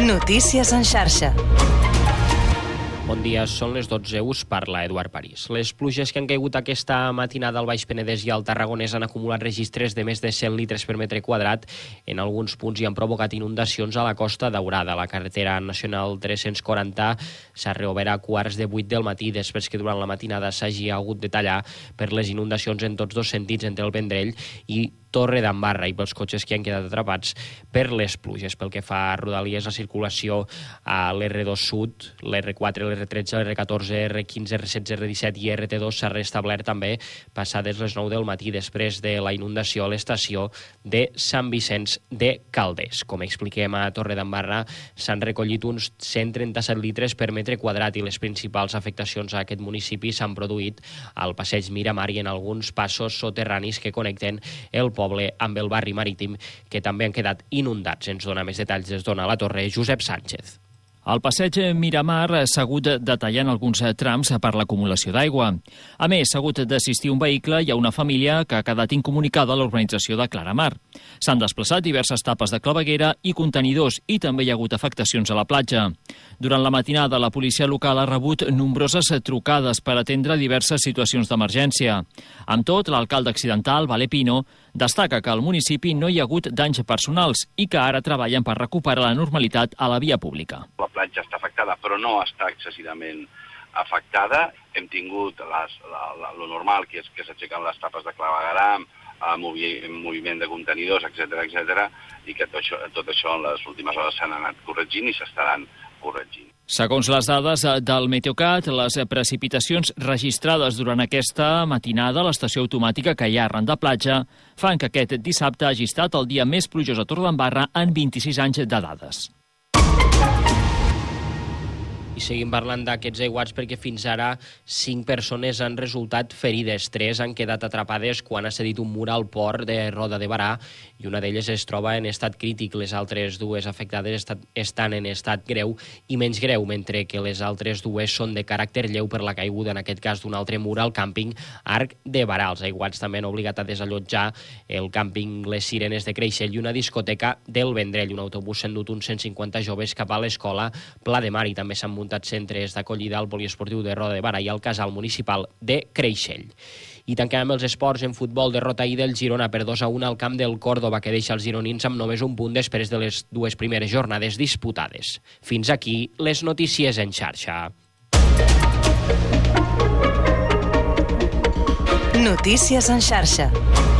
Notícies en xarxa. Bon dia, són les 12, us parla Eduard París. Les pluges que han caigut aquesta matinada al Baix Penedès i al Tarragonès han acumulat registres de més de 100 litres per metre quadrat en alguns punts i han provocat inundacions a la Costa Daurada. La carretera nacional 340 s'ha reobert a quarts de 8 del matí després que durant la matinada s'hagi hagut de tallar per les inundacions en tots dos sentits entre el Vendrell i Torredembarra i pels cotxes que han quedat atrapats per les pluges. Pel que fa a Rodalies, la circulació a l'R2 Sud, l'R4, l'R13, l'R14, R15, R16, R17 i RT2 s'ha restablert també passades les 9 del matí després de la inundació a l'estació de Sant Vicenç de Calders. Com expliquem, a Torredembarra s'han recollit uns 137 litres per metre quadrat i les principals afectacions a aquest municipi s'han produït al passeig Miramar i en alguns passos soterranis que connecten el poble amb el barri marítim, que també han quedat inundats. Ens dona més detalls des d'Ona la Torre, Josep Sánchez. El passeig Miramar s'ha hagut de tallar en alguns trams per l'acumulació d'aigua. A més, s'ha hagut d'assistir un vehicle i a una família que ha quedat incomunicada a l'urbanització de Claramar. S'han desplaçat diverses tapes de claveguera i contenidors i també hi ha hagut afectacions a la platja. Durant la matinada, la policia local ha rebut nombroses trucades per atendre diverses situacions d'emergència. Amb tot, l'alcalde accidental, Valer Pino, destaca que al municipi no hi ha hagut danys personals i que ara treballen per recuperar la normalitat a la via pública. La platja està afectada, però no està excessivament afectada. Hem tingut lo normal, que és que s'aixequen les tapes de clavegueram, moviment de contenidors, etc, i que tot això en les últimes hores s'han anat corregint i s'estaran corregint. Segons les dades del Meteocat, les precipitacions registrades durant aquesta matinada a l'estació automàtica que hi ha arran de platja fan que aquest dissabte hagi estat el dia més plujós a Torredembarra en 26 anys de dades. I seguim parlant d'aquests aiguats perquè fins ara 5 persones han resultat ferides. 3 han quedat atrapades quan ha cedit un mur al port de Roda de Barà i una d'elles es troba en estat crític. Les altres dues afectades estan en estat greu i menys greu, mentre que les altres dues són de caràcter lleu per la caiguda, en aquest cas d'un altre mur al càmping Arc de Barà. Els aiguats també han obligat a desallotjar el càmping Les Sirenes de Creixell i una discoteca del Vendrell. Un autobús s'ha endut uns 150 joves cap a l'escola Pla de Mar i també s'han muntat centres d'acollida al poliesportiu de Roda de Barà i al casal municipal de Creixell. I tanquem amb els esports. En futbol, derrota ahir del Girona per 2-1 al camp del Córdoba, que deixa els gironins amb només un punt després de les dues primeres jornades disputades. Fins aquí les notícies en xarxa. Notícies en xarxa.